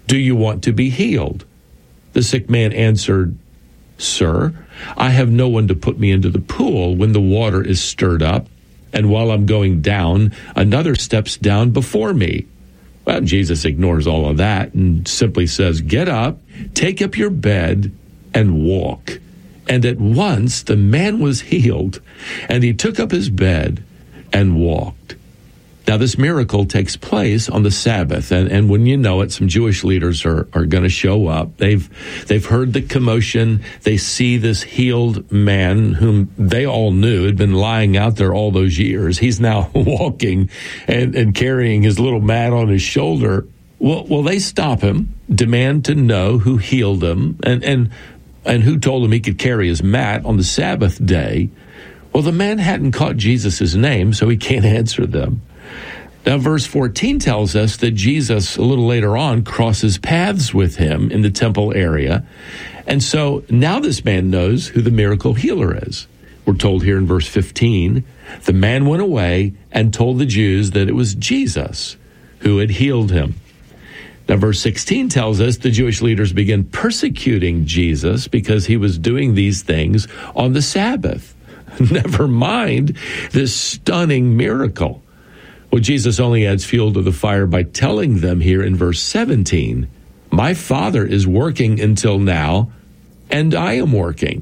Do you want to be healed?" The sick man answered, "Sir, I have no one to put me into the pool when the water is stirred up, and while I'm going down, another steps down before me." Well, Jesus ignores all of that and simply says, "Get up, take up your bed, and walk." And at once the man was healed, and he took up his bed and walked. Now, this miracle takes place on the Sabbath, and when you know it, some Jewish leaders are going to show up. They've heard the commotion. They see this healed man whom they all knew had been lying out there all those years. He's now walking and carrying his little mat on his shoulder. Well, they stop him, demand to know who healed him, and who told him he could carry his mat on the Sabbath day. Well, the man hadn't caught Jesus' name, so he can't answer them. Now, verse 14 tells us that Jesus, a little later on, crosses paths with him in the temple area. And so now this man knows who the miracle healer is. We're told here in verse 15, the man went away and told the Jews that it was Jesus who had healed him. Now, verse 16 tells us the Jewish leaders began persecuting Jesus because he was doing these things on the Sabbath. Never mind this stunning miracle. Well, Jesus only adds fuel to the fire by telling them here in verse 17, "My Father is working until now, and I am working."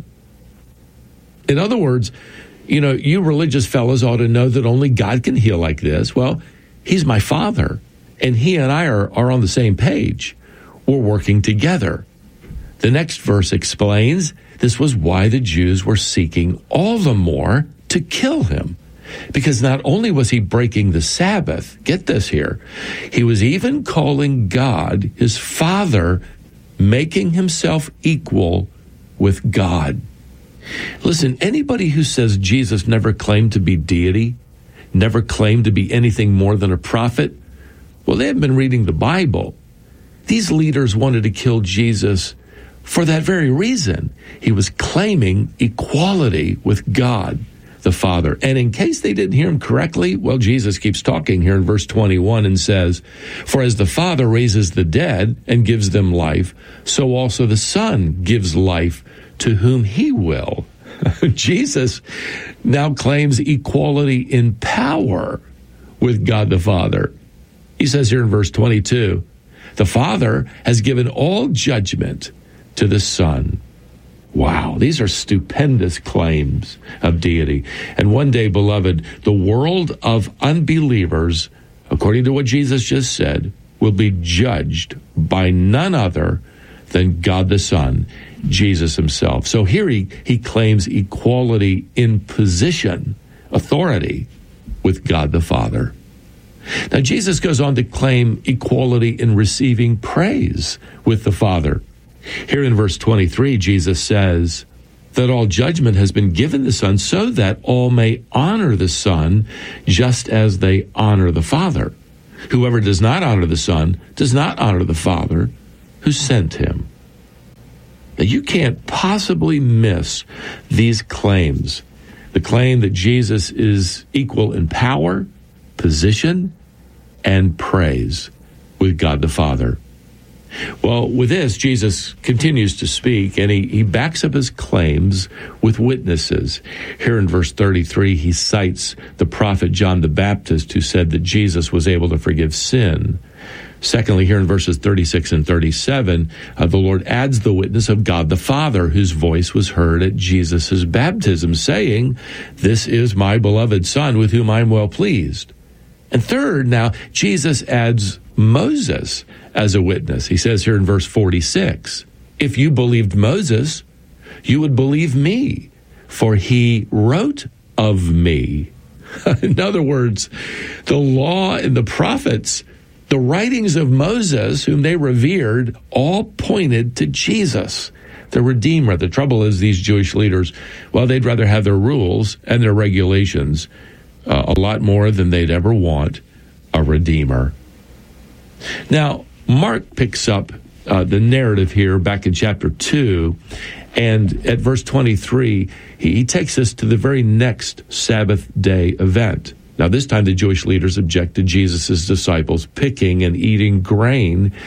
In other words, you religious fellows ought to know that only God can heal like this. Well, he's my Father, and he and I are on the same page. We're working together. The next verse explains this was why the Jews were seeking all the more to kill him. Because not only was he breaking the Sabbath, get this here, he was even calling God his Father, making himself equal with God. Listen, anybody who says Jesus never claimed to be deity, never claimed to be anything more than a prophet, well, they haven't been reading the Bible. These leaders wanted to kill Jesus for that very reason. He was claiming equality with God the Father. And in case they didn't hear him correctly, well, Jesus keeps talking here in verse 21 and says, "For as the Father raises the dead and gives them life, so also the Son gives life to whom he will." Jesus now claims equality in power with God the Father. He says here in verse 22, "The Father has given all judgment to the Son." Wow, these are stupendous claims of deity. And one day, beloved, the world of unbelievers, according to what Jesus just said, will be judged by none other than God the Son, Jesus himself. So here he claims equality in position, authority with God the Father. Now, Jesus goes on to claim equality in receiving praise with the Father. Here in verse 23, Jesus says that all judgment has been given the Son so that all may honor the Son just as they honor the Father. Whoever does not honor the Son does not honor the Father who sent him. Now, you can't possibly miss these claims. The claim that Jesus is equal in power, position, and praise with God the Father. Well, with this, Jesus continues to speak, and he backs up his claims with witnesses. Here in verse 33, he cites the prophet John the Baptist, who said that Jesus was able to forgive sin. Secondly, here in verses 36 and 37, the Lord adds the witness of God the Father, whose voice was heard at Jesus' baptism, saying, "This is my beloved Son, with whom I am well pleased." And third, now, Jesus adds Moses as a witness. He says here in verse 46, "If you believed Moses, you would believe me, for he wrote of me." In other words, the law and the prophets, the writings of Moses, whom they revered, all pointed to Jesus, the Redeemer. The trouble is these Jewish leaders, well, they'd rather have their rules and their regulations a lot more than they'd ever want a Redeemer. Now, Mark picks up the narrative here back in chapter 2, and at verse 23, he takes us to the very next Sabbath day event. Now, this time the Jewish leaders object to Jesus' disciples picking and eating grain